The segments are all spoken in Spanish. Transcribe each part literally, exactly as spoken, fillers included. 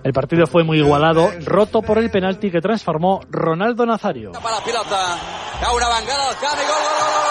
El partido fue muy igualado, roto por el penalti que transformó Ronaldo Nazario. Para la pilota, cau una vengada al camp i gol,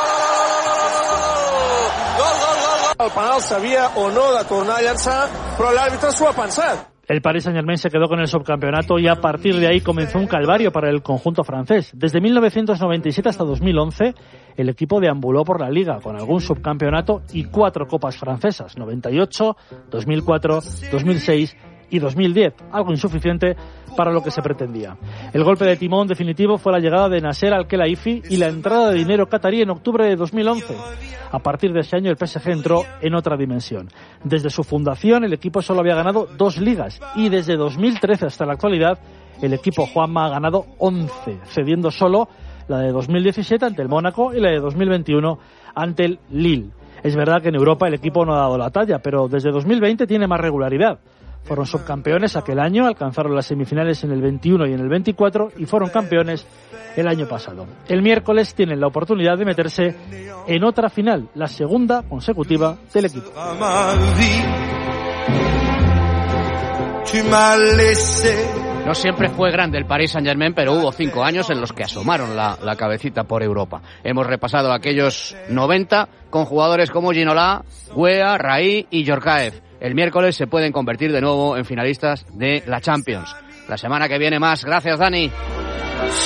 gol, gol, gol, gol, gol, gol. El penal s'havia o no de tornar a llançar, però l'àrbitre s'ho ha pensat. El Paris Saint-Germain se quedó con el subcampeonato y a partir de ahí comenzó un calvario para el conjunto francés. Desde mil novecientos noventa y siete hasta dos mil once, el equipo deambuló por la Liga con algún subcampeonato y cuatro copas francesas, noventa y ocho, dos mil cuatro, dos mil seis y dos mil diez, algo insuficiente para lo que se pretendía. El golpe de timón definitivo fue la llegada de Nasser Al-Khelaifi y la entrada de dinero catarí en octubre de dos mil once. A partir de ese año el P S G entró en otra dimensión. Desde su fundación el equipo solo había ganado dos ligas y desde dos mil trece hasta la actualidad el equipo Juanma ha ganado once, cediendo solo la de dos mil diecisiete ante el Mónaco y la de dos mil veintiuno ante el Lille. Es verdad que en Europa el equipo no ha dado la talla, pero desde dos mil veinte tiene más regularidad. Fueron subcampeones aquel año, alcanzaron las semifinales en el veintiuno y en el veinticuatro y fueron campeones el año pasado. El miércoles tienen la oportunidad de meterse en otra final, la segunda consecutiva del equipo. No siempre fue grande el Paris Saint-Germain, pero hubo cinco años en los que asomaron la, la cabecita por Europa. Hemos repasado aquellos noventa con jugadores como Ginola, Guea, Raí y Djorkaeff. El miércoles se pueden convertir de nuevo en finalistas de la Champions. La semana que viene más. Gracias, Dani.